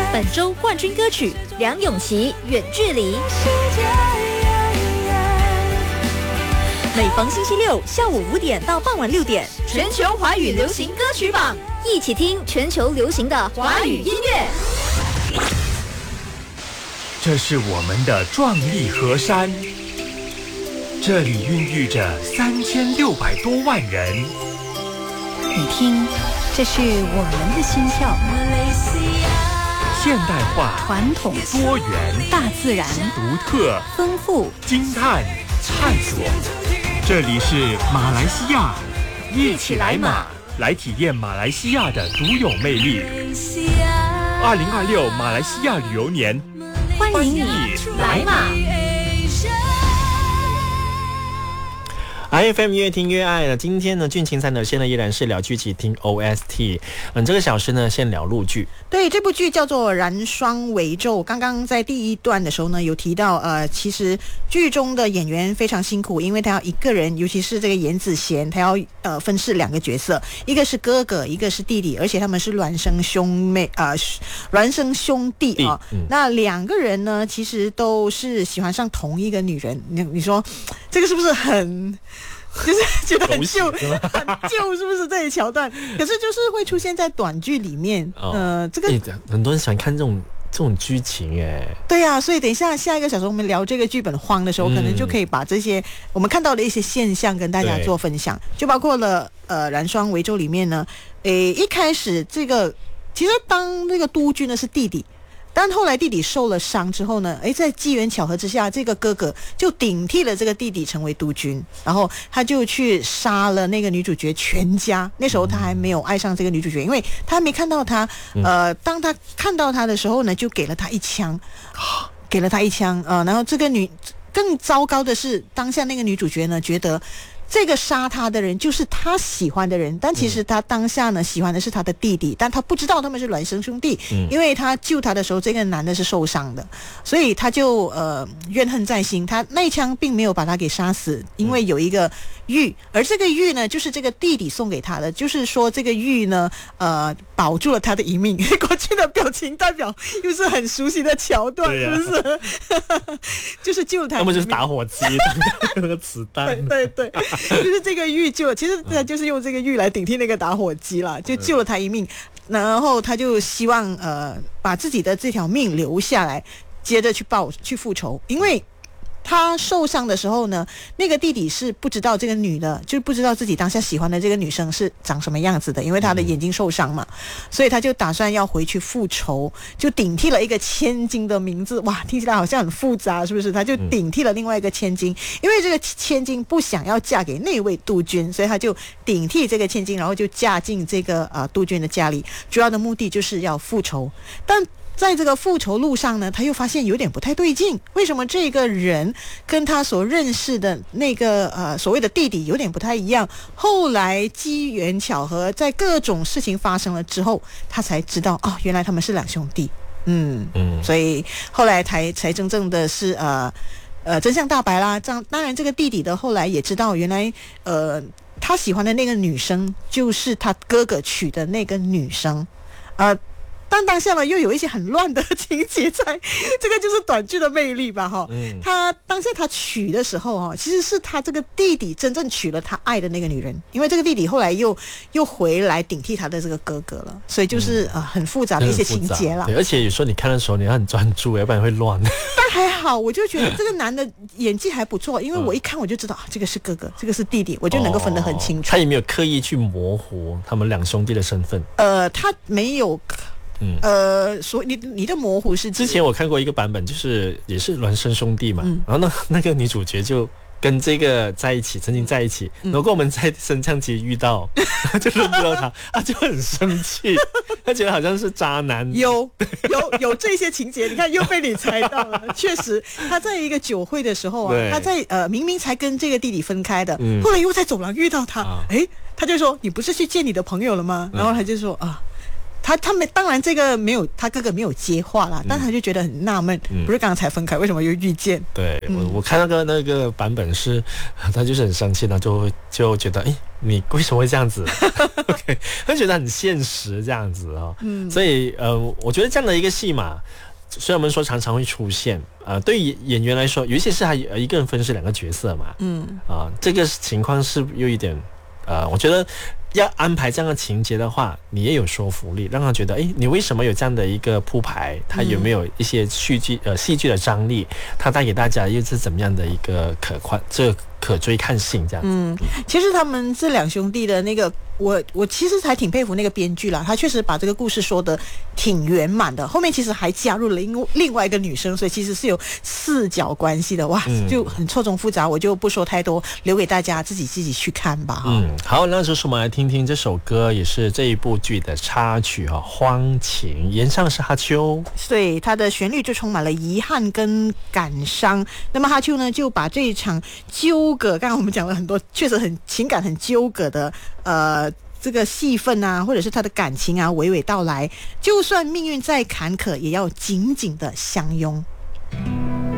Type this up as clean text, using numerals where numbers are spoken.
本周冠军歌曲梁咏琪《远距离》。每逢星期六下午5点到傍晚6点，全球华语流行歌曲榜，一起听全球流行的华语音乐。 这是我们的壮丽河山，这里孕育着3600多万人。 你听，这是我们的心跳。 现代化、 传统、 多元、 大自然、 独特、 丰富、 惊叹、探索。这里是马来西亚，一起来马，来体验马来西亚的独有魅力。2026马来西亚旅游年， 欢迎你来马。 IFM 越听越爱了。今天呢，俊情三的现在依然是聊剧集听 OST。这个小时呢，先聊陆剧。 对，这部剧叫做《燃霜为昼》。刚刚在第一段的时候呢，有提到其实剧中的演员非常辛苦，因为他要一个人，尤其是这个严子贤，他要分饰2个角色，一个是哥哥，一个是弟弟，而且他们是孪生兄弟啊。那2个人呢，其实都是喜欢上同一个女人。你说这个是不是很？就是觉得很旧，很旧，是不是这一桥段？可是就是会出现在短剧里面。这个很多人喜欢看这种剧情哎。 对啊，所以等一下下一个小时我们聊这个剧本荒的时候，可能就可以把这些我们看到的一些现象跟大家做分享，就包括了《燃霜为昼》里面呢，一开始这个其实当那个督军呢是弟弟。但后来弟弟受了伤之后呢，在机缘巧合之下，这个哥哥就顶替了这个弟弟成为督军，然后他就去杀了那个女主角全家。那时候他还没有爱上这个女主角，因为他还没看到她。当他看到她的时候呢，就给了她一枪，然后这个更糟糕的是，当下那个女主角呢，觉得这个杀他的人就是他喜欢的人，但其实他当下呢喜欢的是他的弟弟，但他不知道他们是孪生兄弟，因为他救他的时候这个男的是受伤的，所以他就怨恨在心。他那一枪并没有把他给杀死，因为有一个玉，而这个玉呢就是这个弟弟送给他的，就是说这个玉呢保住了他的一命。过去的表情代表又是很熟悉的桥段，是不是？就是救他， 要么就是打火机那个子弹。 对，就是这个玉救了，其实他就是用这个玉来顶替那个打火机啦，就救了他一命。然后他就希望把自己的这条命留下来，接着去复仇，因为他受伤的时候呢，那个弟弟是不知道这个女的，就是不知道自己当下喜欢的这个女生是长什么样子的，因为他的眼睛受伤嘛，所以他就打算要回去复仇，就顶替了一个千金的名字。哇，听起来好像很复杂，是不是？他就顶替了另外一个千金，因为这个千金不想要嫁给那位督军，所以他就顶替这个千金，然后就嫁进这个督军的家里，主要的目的就是要复仇。但在这个复仇路上呢，他又发现有点不太对劲，为什么这个人跟他所认识的那个所谓的弟弟有点不太一样？后来机缘巧合，在各种事情发生了之后，他才知道原来他们是2兄弟。所以后来才真正的是真相大白啦。当然这个弟弟的后来也知道，原来他喜欢的那个女生就是他哥哥娶的那个女生。但当下呢，又有一些很乱的情节在，这个就是短剧的魅力吧，哈。他当下他娶的时候，其实是他这个弟弟真正娶了他爱的那个女人，因为这个弟弟后来又回来顶替他的这个哥哥了，所以就是很复杂的一些情节啦。 对，而且有时候你看的时候你要很专注，要不然会乱。 但还好，我就觉得这个男的演技还不错，因为我一看我就知道这个是哥哥，这个是弟弟，我就能够分得很清楚。 他也没有刻意去模糊他们2兄弟的身份。 他没有。所以你的模糊是之前我看过一个版本，就是也是孪生兄弟嘛，然后那个女主角就跟这个在一起，曾经在一起，然后跟我们在升降机遇到，就认不到他就很生气，他觉得好像是渣男。 有这些情节，你看又被你猜到了。确实，他在一个酒会的时候他在明明才跟这个弟弟分开的，后来又在走廊遇到他，他就说你不是去见你的朋友了吗？然后他就说他们当然这个没有，他哥哥没有接话啦，但他就觉得很纳闷，不是刚刚才分开，为什么又遇见？ 对，我看那个版本是，他就是很生气呢，就觉得你为什么会这样子？OK， 会觉得很现实这样子哦。所以我觉得这样的一个戏码，虽然我们说常常会出现，对于演员来说，有一些是他一个人分饰2个角色嘛，这个情况是有一点，我觉得要安排这样的情节的话，你也有说服力，让他觉得，你为什么有这样的一个铺排？他有没有一些戏剧的张力？他带给大家又是怎么样的一个可追看性这样子？ 其实他们这2兄弟的那个，我其实还挺佩服那个编剧啦，他确实把这个故事说得挺圆满的。后面其实还加入了另外一个女生，所以其实是有4角关系的，哇，就很错综复杂。我就不说太多，留给大家自己去看吧。 好，那就是我们来听听这首歌，也是这一部剧的插曲《荒情》，演唱是哈秋， 所以它的旋律就充满了遗憾跟感伤。那么哈秋呢，就把这一场纠葛，刚刚我们讲了很多，确实很情感很纠葛的这个戏份啊，或者是他的感情啊，娓娓道来。就算命运再坎坷，也要紧紧的相拥。